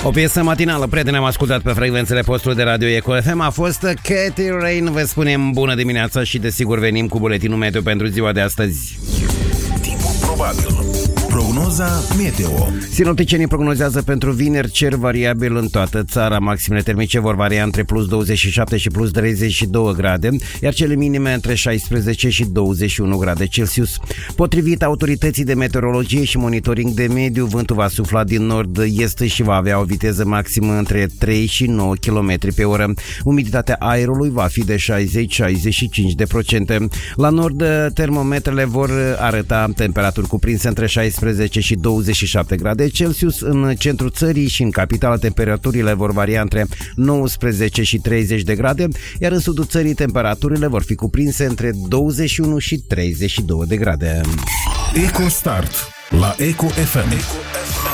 O piesă matinală, prieteni, am ascultat pe frecvențele postului de radio Eco FM. A fost Katy Rain. Vă spunem bună dimineața și desigur venim cu buletinul meteo pentru ziua de astăzi. Timpul probabil. Prognoza meteo. Sinopticienii prognozează pentru vineri cer variabil în toată țara. Maximele termice vor varia între plus 27 și plus 32 grade, iar cele minime între 16 și 21 grade Celsius. Potrivit autorității de meteorologie și monitoring de mediu, vântul va sufla din nord-est și va avea o viteză maximă între 3 și 9 km pe oră. Umiditatea aerului va fi de 60-65%. La nord, termometrele vor arăta temperaturi cuprinse între 16 și 27 grade Celsius. În centrul țării și în capitală temperaturile vor varia între 19 și 30 de grade, iar în sudul țării temperaturile vor fi cuprinse între 21 și 32 de grade. EcoStart la Eco FM.